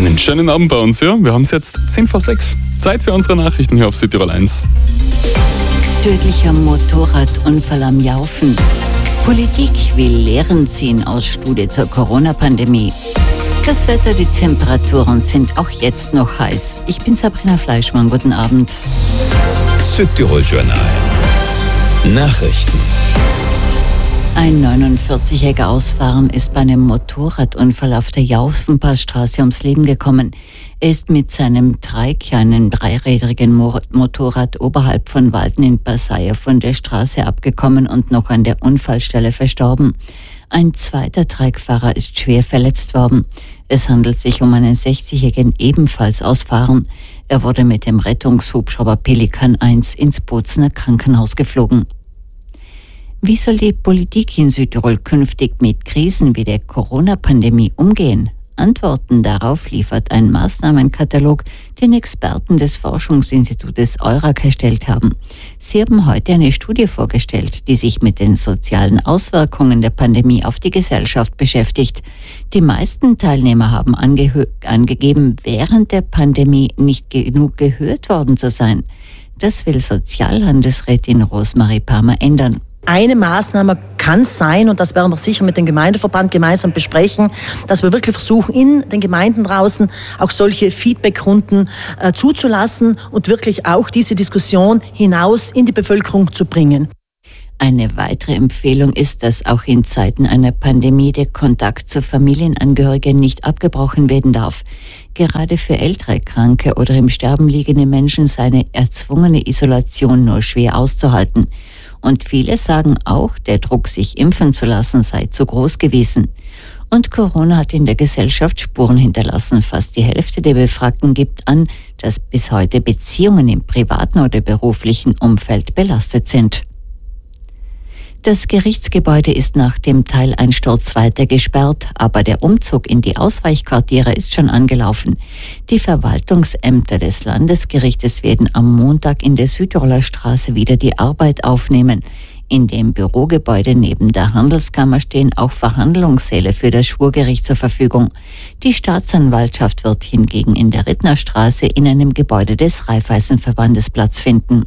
Einen schönen Abend bei uns, ja. Wir haben es jetzt 5:10. Zeit für unsere Nachrichten hier auf Südtirol 1. Tödlicher Motorradunfall am Jaufen. Politik will Lehren ziehen aus Studie zur Corona-Pandemie. Das Wetter, die Temperaturen sind auch jetzt noch heiß. Ich bin Sabrina Fleischmann, guten Abend. Südtirol Journal. Nachrichten. Ein 49-jähriger Ausfahrer ist bei einem Motorradunfall auf der Jaufenpassstraße ums Leben gekommen. Er ist mit seinem Trike, einem dreirädrigen Motorrad, oberhalb von Walden in Passaia von der Straße abgekommen und noch an der Unfallstelle verstorben. Ein zweiter Trikefahrer ist schwer verletzt worden. Es handelt sich um einen 60-jährigen ebenfalls Ausfahrer. Er wurde mit dem Rettungshubschrauber Pelikan 1 ins Bozener Krankenhaus geflogen. Wie soll die Politik in Südtirol künftig mit Krisen wie der Corona-Pandemie umgehen? Antworten darauf liefert ein Maßnahmenkatalog, den Experten des Forschungsinstitutes EURAC erstellt haben. Sie haben heute eine Studie vorgestellt, die sich mit den sozialen Auswirkungen der Pandemie auf die Gesellschaft beschäftigt. Die meisten Teilnehmer haben angegeben, während der Pandemie nicht genug gehört worden zu sein. Das will Soziallandesrätin Rosemarie Palmer ändern. Eine Maßnahme kann sein, und das werden wir sicher mit dem Gemeindeverband gemeinsam besprechen, dass wir wirklich versuchen, in den Gemeinden draußen auch solche Feedbackrunden zuzulassen und wirklich auch diese Diskussion hinaus in die Bevölkerung zu bringen. Eine weitere Empfehlung ist, dass auch in Zeiten einer Pandemie der Kontakt zu Familienangehörigen nicht abgebrochen werden darf. Gerade für ältere, kranke oder im Sterben liegende Menschen sei eine erzwungene Isolation nur schwer auszuhalten. Und viele sagen auch, der Druck, sich impfen zu lassen, sei zu groß gewesen. Und Corona hat in der Gesellschaft Spuren hinterlassen. Fast die Hälfte der Befragten gibt an, dass bis heute Beziehungen im privaten oder beruflichen Umfeld belastet sind. Das Gerichtsgebäude ist nach dem Teileinsturz weiter gesperrt, aber der Umzug in die Ausweichquartiere ist schon angelaufen. Die Verwaltungsämter des Landesgerichtes werden am Montag in der Südtiroler Straße wieder die Arbeit aufnehmen. In dem Bürogebäude neben der Handelskammer stehen auch Verhandlungssäle für das Schwurgericht zur Verfügung. Die Staatsanwaltschaft wird hingegen in der Rittnerstraße in einem Gebäude des Raiffeisenverbandes Platz finden.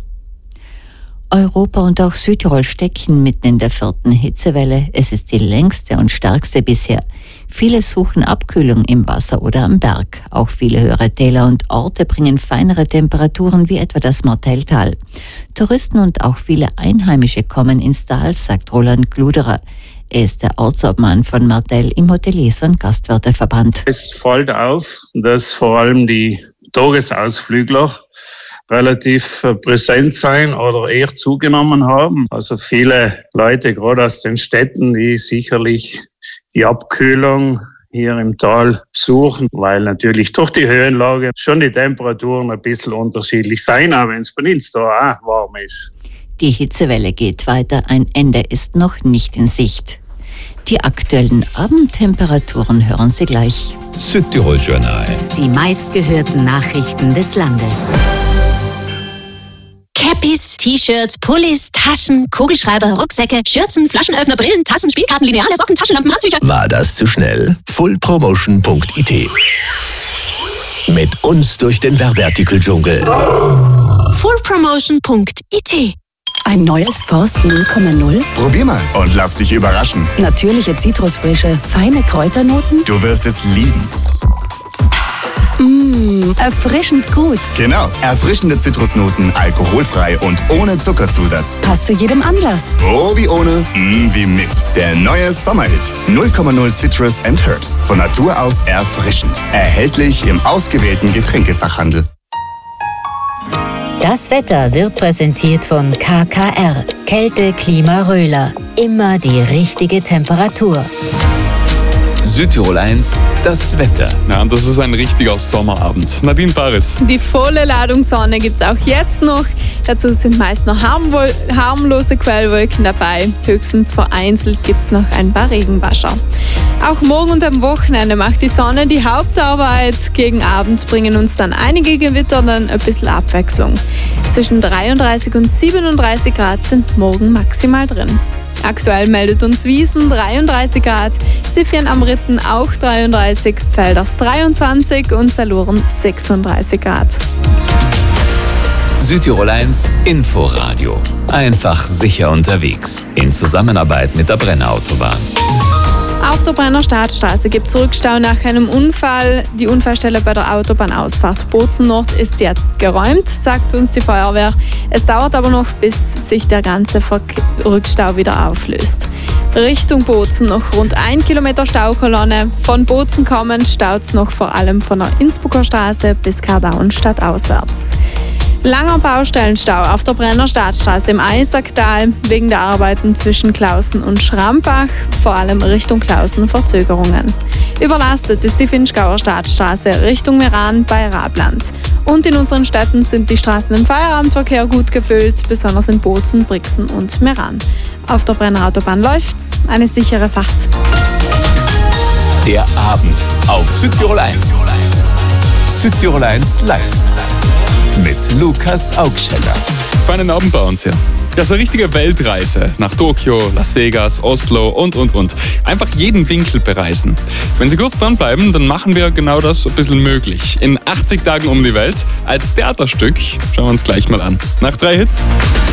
Europa und auch Südtirol stecken mitten in der 4. Hitzewelle. Es ist die längste und stärkste bisher. Viele suchen Abkühlung im Wasser oder am Berg. Auch viele höhere Täler und Orte bringen feinere Temperaturen wie etwa das Martelltal. Touristen und auch viele Einheimische kommen ins Tal, sagt Roland Gluderer. Er ist der Ortsobmann von Martell im Hoteliers- und Gastwirteverband. Es fällt auf, dass vor allem die Tagesausflügler relativ präsent sein oder eher zugenommen haben. Also viele Leute, gerade aus den Städten, die sicherlich die Abkühlung hier im Tal suchen, weil natürlich durch die Höhenlage schon die Temperaturen ein bisschen unterschiedlich sein, auch wenn es bei uns da auch warm ist. Die Hitzewelle geht weiter, ein Ende ist noch nicht in Sicht. Die aktuellen Abendtemperaturen hören Sie gleich. Südtirol Journal. Die meistgehörten Nachrichten des Landes. Cappies, T-Shirts, Pullis, Taschen, Kugelschreiber, Rucksäcke, Schürzen, Flaschenöffner, Brillen, Tassen, Spielkarten, Lineale, Socken, Taschenlampen, Handtücher. War das zu schnell? fullpromotion.it. Mit uns durch den Werbeartikeldschungel. fullpromotion.it. Ein neues Forst 0,0? Probier mal und lass dich überraschen. Natürliche Zitrusfrische, feine Kräuternoten? Du wirst es lieben. Erfrischend gut. Genau, erfrischende Zitrusnoten, alkoholfrei und ohne Zuckerzusatz. Passt zu jedem Anlass. Oh, wie ohne, wie mit. Der neue Sommerhit 0,0 Citrus and Herbs. Von Natur aus erfrischend. Erhältlich im ausgewählten Getränkefachhandel. Das Wetter wird präsentiert von KKR. Kälte, Klima, Röhler. Immer die richtige Temperatur. Südtirol 1, das Wetter. Ja, und das ist ein richtiger Sommerabend. Nadine Paris. Die volle Ladung Sonne gibt es auch jetzt noch. Dazu sind meist noch harmlose Quellwolken dabei. Höchstens vereinzelt gibt es noch ein paar Regenwascher. Auch morgen und am Wochenende macht die Sonne die Hauptarbeit. Gegen Abend bringen uns dann einige Gewitter dann ein bisschen Abwechslung. Zwischen 33 und 37 Grad sind morgen maximal drin. Aktuell meldet uns Wiesen 33 Grad, Siffien am Ritten auch 33, Pfälders 23 und Saluren 36 Grad. Südtirol 1 Inforadio. Einfach sicher unterwegs. In Zusammenarbeit mit der Brenner Autobahn. Auf der Brenner Staatsstraße gibt es Rückstau nach einem Unfall. Die Unfallstelle bei der Autobahnausfahrt Bozen Nord ist jetzt geräumt, sagt uns die Feuerwehr. Es dauert aber noch, bis sich der ganze Rückstau wieder auflöst. Richtung Bozen noch rund 1 Kilometer Staukolonne. Von Bozen kommend staut es noch vor allem von der Innsbrucker Straße bis Kardauern stadtauswärts. Langer Baustellenstau auf der Brenner Staatsstraße im Eisacktal wegen der Arbeiten zwischen Klausen und Schrampach, vor allem Richtung Klausen Verzögerungen. Überlastet ist die Vinschgauer Staatsstraße Richtung Meran bei Rabland. Und in unseren Städten sind die Straßen im Feierabendverkehr gut gefüllt, besonders in Bozen, Brixen und Meran. Auf der Brenner Autobahn läuft's, eine sichere Fahrt. Der Abend auf Südtirol 1. Südtirol 1 live. Mit Lukas Augscheller. Feinen Abend bei uns hier. Ja, so eine richtige Weltreise nach Tokio, Las Vegas, Oslo und. Einfach jeden Winkel bereisen. Wenn Sie kurz dranbleiben, dann machen wir genau das ein bisschen möglich. In 80 Tagen um die Welt als Theaterstück. Schauen wir uns gleich mal an. Nach 3 Hits.